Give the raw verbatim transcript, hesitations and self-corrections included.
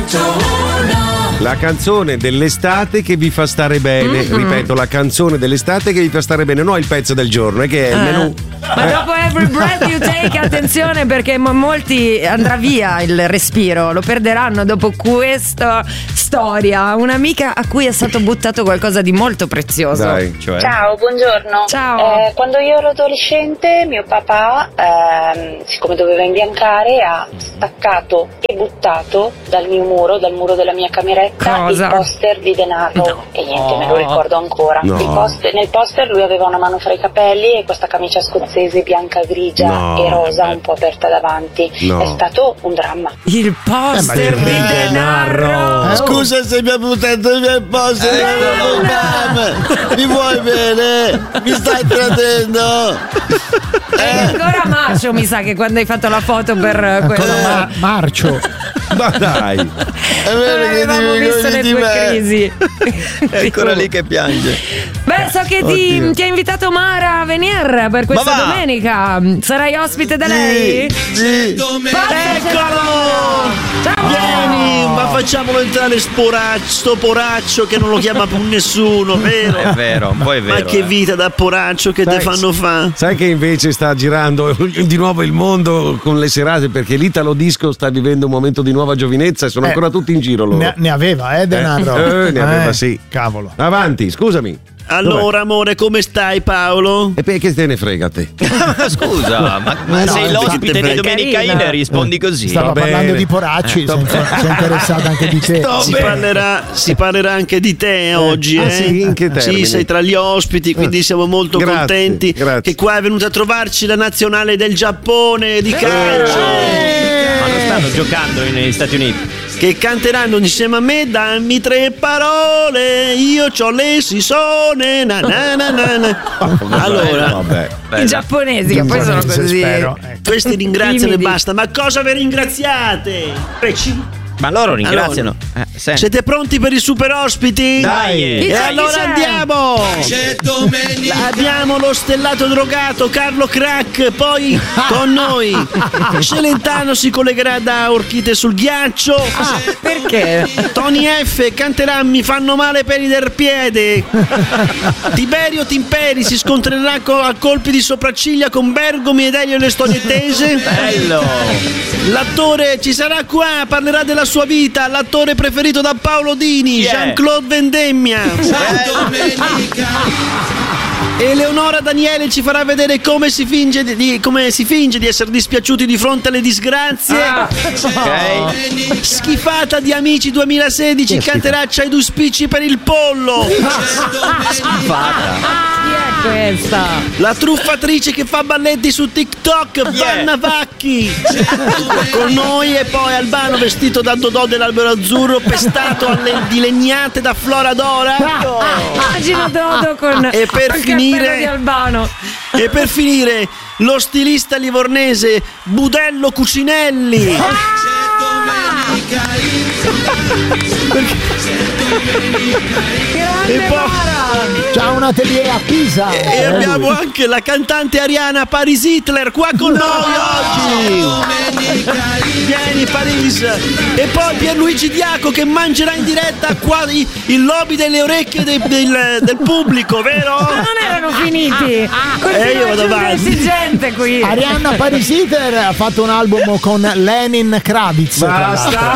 centouno. La canzone dell'estate che vi fa stare bene. Mm-hmm. Ripeto, la canzone dell'estate che vi fa stare bene, non il pezzo del giorno, è che è il Eh. menù. Ma dopo Every Breath You Take, attenzione, perché mo- molti andrà via il respiro, lo perderanno dopo questa storia. Un'amica a cui è stato buttato qualcosa di molto prezioso. Dai, Cioè. Ciao, buongiorno. Ciao. Eh, quando io ero adolescente, mio papà, ehm, siccome doveva imbiancare, ha staccato e buttato dal mio muro, dal muro della mia cameretta, Cosa? il poster di Denaro. No. E niente, me lo ricordo ancora. No. Il poster- nel poster lui aveva una mano fra i capelli e questa camicia scozzese bianca, grigia No. e rosa, un po' aperta davanti. No. È stato un dramma. Il poster Eh, ma di il Denaro. Eh, Scusa se mi ha buttato il mio posto. Mi vuoi bene? Mi stai tradendo? È ancora Macio, mi sa, che quando hai fatto la foto per quello. Ma- Marcio. Ma dai. È Non vero che ti avevamo visto ricordi le di due me? crisi. È ancora lì che piange. Beh, so che ti, Oddio. ti ha invitato Mara a venire per questa Ma va! domenica. Sarai ospite da lei? Sì. Eccolo! Ciao! Vieni, ma facciamolo entrare sporaccio, sto poraccio che non lo chiama più nessuno, vero? È vero, un po' è vero. Ma che eh. vita da poraccio che te Sai- fanno fa? Sai che invece sta girando di nuovo il mondo con le serate, perché l'Italo Disco sta vivendo un momento di nuova giovinezza e sono Eh, ancora tutti in giro loro. Ne, ne aveva, eh, Denaro? Eh, ne aveva, sì. Cavolo. Avanti, scusami. Allora, amore, come stai, Paolo? E perché te ne frega a te? Scusa, ma, ma no, sei l'ospite infatti, di Domenica carina. In e rispondi così. Stava Va parlando bene. di poracci, Eh, si è inf- si è interessata anche di te. Si parlerà, si parlerà anche di te oggi, ah, eh? sì? In che termini? Sì, sei tra gli ospiti, quindi siamo molto Grazie, contenti grazie. che qua è venuta a trovarci la nazionale del Giappone di calcio. Ma non stanno giocando negli Stati Uniti. Che canteranno insieme a me, dammi tre parole, io c'ho le sisone, na na na na na. Allora, Vabbè. I giapponesi che poi sono così. Spero. Ecco. questi ringraziano e Timidi. basta. Ma cosa vi ringraziate? Preci- Ma loro ringraziano. Eh, senti. Siete pronti per i super ospiti? Dai. Chi E c'è, chi allora c'è? andiamo! Abbiamo lo stellato drogato Carlo Crack, poi con noi Celentano si collegherà da Orchite sul ghiaccio. Ah, perché? Tony F canterà Mi fanno male per del piede. Tiberio Timperi si scontrerà co- a colpi di sopracciglia con Bergomi ed Elio e le storie tese. Bello. L'attore ci sarà qua, parlerà della sua vita, l'attore preferito da Paolo Dini, Chi è? Jean-Claude Vendemmia. Eleonora Daniele ci farà vedere come si finge di, di- come si finge di essere dispiaciuti di fronte alle disgrazie. Ah, ok. Schifata di Amici duemilasedici canterà C'hai due spicci per il pollo. Schifata. Chi è questa? La truffatrice che fa balletti su TikTok, Chi è? Vanna Vacchi. Con noi e poi Albano vestito da Dodò dell'Albero Azzurro, pestato alle, di legnate da Flora Dora. Immagino Dodo con E per col finire- cappello di Albano. E per finire, lo stilista livornese Budello Cucinelli. Grande E poi- Mara. C'ha un atelier a Pisa. E abbiamo anche la cantante ariana Paris Hitler qua con noi oggi. Vieni Paris. E poi Pierluigi Diaco che mangerà in diretta qua i- il lobby delle orecchie dei- del, del pubblico, vero? Ma non erano finiti. Continua Eh, io a vado aggiungere avanti. gente qui. Arianna Paris Hitler ha fatto un album con Lenin Kravitz. tra l'altro. Basta.